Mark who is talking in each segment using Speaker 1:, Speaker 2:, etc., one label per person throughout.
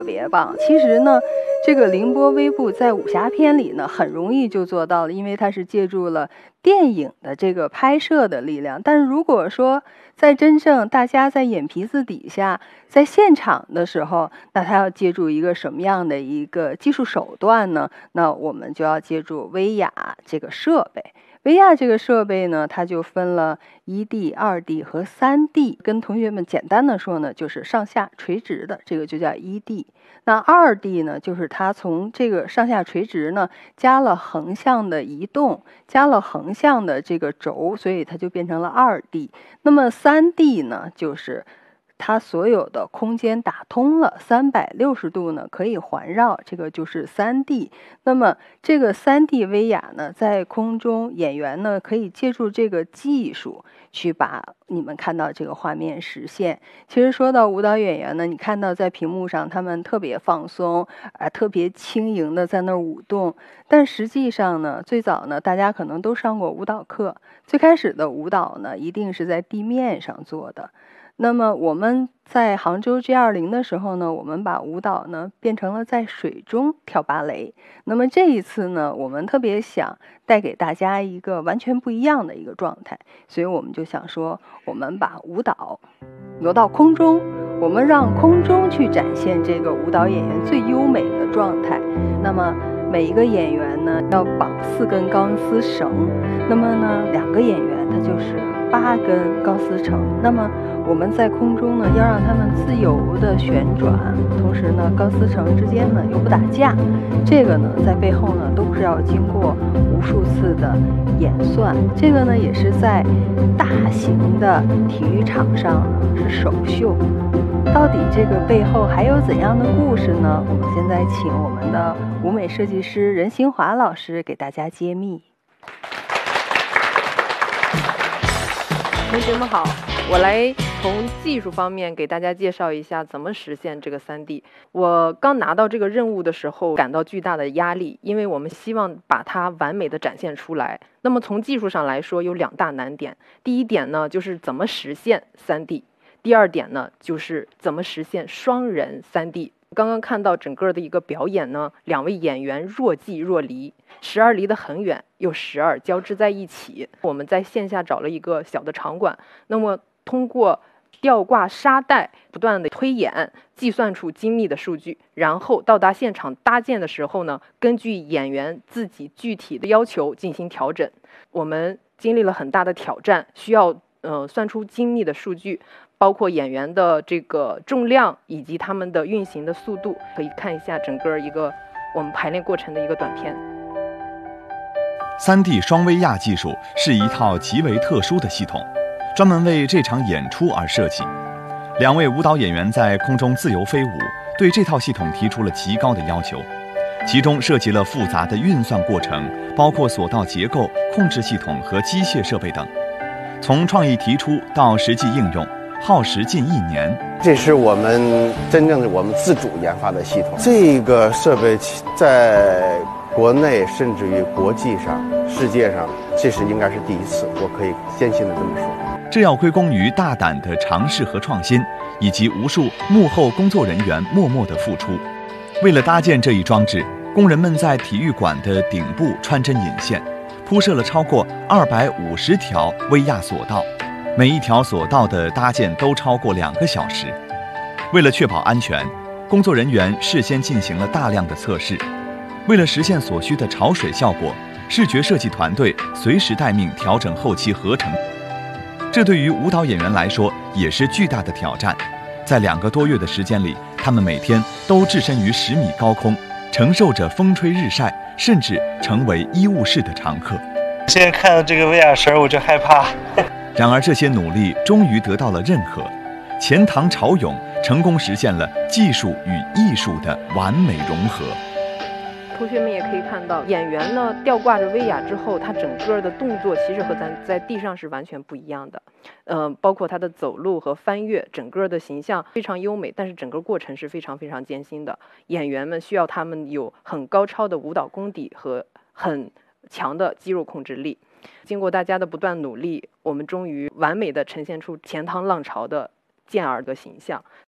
Speaker 1: 别棒。其实呢，这个凌波微步在武侠片里呢，很容易就做到了，因为它是借助了电影的这个拍摄的力量。但是如果说在真正大家在眼皮子底下，在现场的时候，那他要借助一个什么样的一个技术手段呢？那我们就要借助威亚这个设备。威亚这个设备呢，它就分了1D、2D 和3D。跟同学们简单的说呢，就是上下垂直的，这个就叫1D。那2D 呢，就是它从这个上下垂直呢，加了横向的移动，加了横向的这个轴，所以它就变成了2D。那么3D 呢，就是它所有的空间打通了，360度呢可以环绕，这个就是 3D。那么这个 3D 威亚呢，在空中演员呢可以借助这个技术去把你们看到这个画面实现。其实说到舞蹈演员呢，你看到在屏幕上他们特别放松，特别轻盈的在那儿舞动，但实际上呢，最早呢大家可能都上过舞蹈课，最开始的舞蹈呢一定是在地面上做的。那么我们在杭州 G20 的时候呢，我们把舞蹈呢变成了在水中跳芭蕾。那么这一次呢，我们特别想带给大家一个完全不一样的一个状态，所以我们就想说，我们把舞蹈挪到空中，我们让空中去展现这个舞蹈演员最优美的状态。那么每一个演员呢要绑4根钢丝绳，那么呢2个演员他就是8根钢丝绳。那么我们在空中呢要让他们自由的旋转，同时呢钢丝绳之间呢又不打架，这个呢在背后呢都是要经过无数次的演算。这个呢也是在大型的体育场上是首秀。到底这个背后还有怎样的故事呢？我们现在请我们的舞美设计师任新华老师给大家揭秘。
Speaker 2: 同学们好，我来从技术方面给大家介绍一下怎么实现这个3D。我刚拿到这个任务的时候感到巨大的压力，因为我们希望把它完美的展现出来。那么从技术上来说有2大难点，第一点呢就是怎么实现3D，第二点呢就是怎么实现双人3D。刚刚看到整个的一个表演呢，2位演员若即若离，12离得很远，又12交织在一起。我们在线下找了一个小的场馆，那么通过吊挂沙袋不断的推演，计算出精密的数据，然后到达现场搭建的时候呢，根据演员自己具体的要求进行调整。我们经历了很大的挑战，需要算出精密的数据，包括演员的这个重量以及他们的运行的速度。可以看一下整个一个我们排练过程的一个短片。
Speaker 3: 3D 双威亚技术是一套极为特殊的系统，专门为这场演出而设计。2位舞蹈演员在空中自由飞舞，对这套系统提出了极高的要求，其中涉及了复杂的运算过程，包括索道结构、控制系统和机械设备等。从创意提出到实际应用，耗时近1年。
Speaker 4: 这是我们真正的我们自主研发的系统。这个设备在国内甚至于国际上、世界上，这是应该是第一次，我可以坚信的这么说。
Speaker 3: 这要归功于大胆的尝试和创新，以及无数幕后工作人员默默的付出。为了搭建这一装置，工人们在体育馆的顶部穿针引线，铺设了超过250条威亚索道，每一条索道的搭建都超过2个小时。为了确保安全，工作人员事先进行了大量的测试。为了实现所需的潮水效果，视觉设计团队随时待命调整后期合成。这对于舞蹈演员来说也是巨大的挑战。在2个多月的时间里，他们每天都置身于10米高空，承受着风吹日晒，甚至成为医务室的常客。
Speaker 5: 现在看到这个威亚绳我就害怕。
Speaker 3: 然而这些努力终于得到了认可，钱塘潮涌成功实现了技术与艺术的完美融合。
Speaker 2: 同学们也可以看到，演员呢吊挂着威亚之后，他整个的动作其实和咱在地上是完全不一样的。包括他的走路和翻越，整个的形象非常优美，但是整个过程是非常非常艰辛的。演员们需要他们有很高超的舞蹈功底和很强的肌肉控制力。经过大家的不断努力，我们终于完美的呈现出钱塘浪潮的健儿的形象。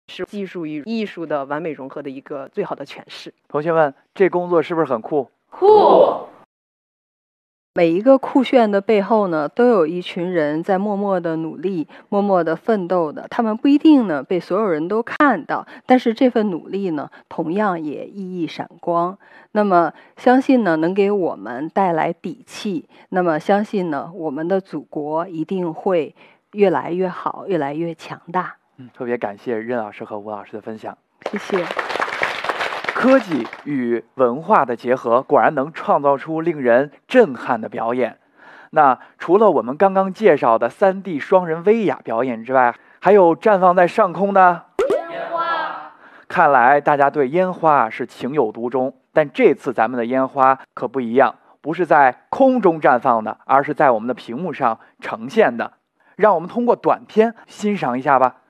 Speaker 2: 是技术与艺术的完美融合的一个最好的诠释。
Speaker 6: 同学们，这工作是不是很酷？
Speaker 2: 酷！
Speaker 1: 每一个酷炫的背后呢，都有一群人在默默的努力、默默的奋斗的。他们不一定呢被所有人都看到，但是这份努力呢，同样也熠熠闪光。那么，相信呢能给我们带来底气。那么，相信呢我们的祖国一定会越来越好，越来越强大。
Speaker 6: 特别感谢任老师和吴老师的分享。
Speaker 1: 谢谢。
Speaker 6: 科技与文化的结合，果然能创造出令人震撼的表演。那除了我们刚刚介绍的3D 双人威亚表演之外，还有绽放在上空的烟花。看来大家对烟花是情有独钟，但这次咱们的烟花可不一样，不是在空中绽放的，而是在我们的屏幕上呈现的。让我们通过短片欣赏一下吧。